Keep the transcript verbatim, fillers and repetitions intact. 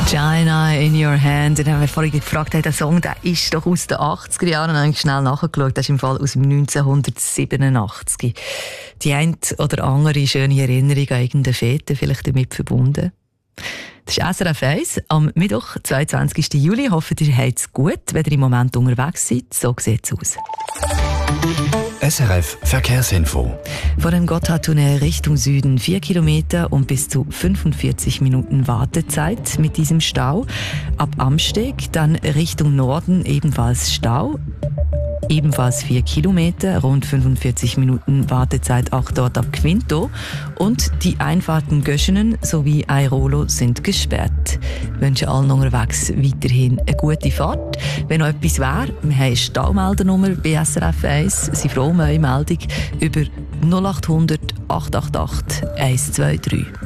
China in your hand. Und wenn wir vorhin gefragt haben, der Song, der ist doch aus den achtziger Jahren. Und dann habe ich schnell nachgeschaut. Das ist im Fall aus dem neunzehnhundertsiebenundachtzig. Die eine oder andere schöne Erinnerung an irgendeine Fete vielleicht damit verbunden. Das ist S R F eins am Mittwoch, zweiundzwanzigsten Juli. Ich hoffe, ihr habt es gut, wenn ihr im Moment unterwegs seid. So sieht es aus. S R F Verkehrsinfo. Von dem Gotthardtunnel Richtung Süden vier Kilometer und bis zu fünfundvierzig Minuten Wartezeit mit diesem Stau. Ab Amsteg dann Richtung Norden ebenfalls Stau. Ebenfalls vier Kilometer, rund fünfundvierzig Minuten Wartezeit auch dort ab Quinto. Und die Einfahrten Göschenen sowie Airolo sind gesperrt. Ich wünsche allen unterwegs weiterhin eine gute Fahrt. Wenn noch etwas wäre, wir haben eine Staumeldernummer bei S R F eins. Sie froh um eure Meldung über null acht hundert, acht acht acht, eins zwei drei.